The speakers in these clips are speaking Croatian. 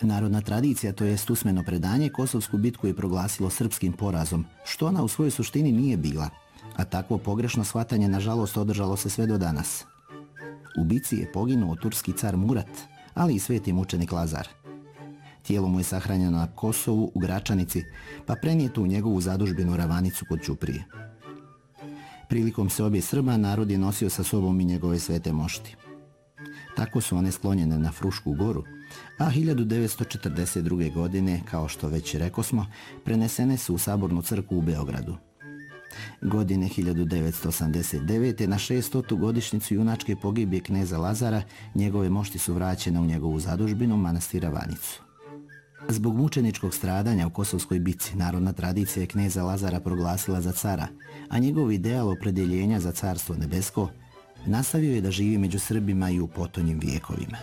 Narodna tradicija, to jest usmeno predanje, Kosovsku bitku je proglasilo srpskim porazom, što ona u svojoj suštini nije bila, a takvo pogrešno shvatanje nažalost održalo se sve do danas. U bici je poginuo turski car Murat, ali i sveti mučenik Lazar. Tijelo mu je sahranjeno na Kosovu u Gračanici, pa prenijeto u njegovu zadužbinu Ravanicu kod Ćuprije. Prilikom seobe Srba narod je nosio sa sobom i njegove svete mošti. Tako su one sklonjene na Frušku goru, a 1942. godine, kao što već rekosmo, prenesene su u Sabornu crkvu u Beogradu. Godine 1989. na 600. godišnjicu junačke pogibije kneza Lazara, njegove mošti su vraćene u njegovu zadužbinu manastira Vanicu. Zbog mučeničkog stradanja u Kosovskoj bici, narodna tradicija je kneza Lazara proglasila za cara, a njegov ideal opredjeljenja za carstvo nebesko nastavio je da živi među Srbima i u potonjim vijekovima.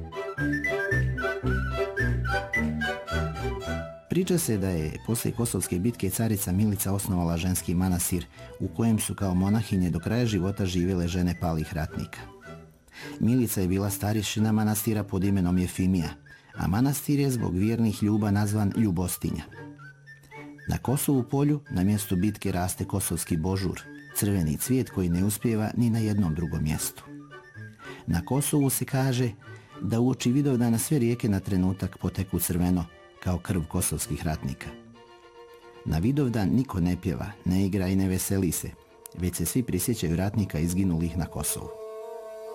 Priča se da je poslije Kosovske bitke carica Milica osnovala ženski manastir u kojem su kao monahinje do kraja života živjele žene palih ratnika. Milica je bila starješina manastira pod imenom Jefimija, a manastir je zbog vjernih ljuba nazvan Ljubostinja. Na Kosovu polju na mjestu bitke raste kosovski božur, crveni cvijet koji ne uspijeva ni na jednom drugom mjestu. Na Kosovu se kaže da uoči Vidovdana sve rijeke na trenutak poteku crveno, kao krv kosovskih ratnika. Na Vidovdan niko ne pjeva, ne igra i ne veseli se, već se svi prisjećaju ratnika izginulih na Kosovu.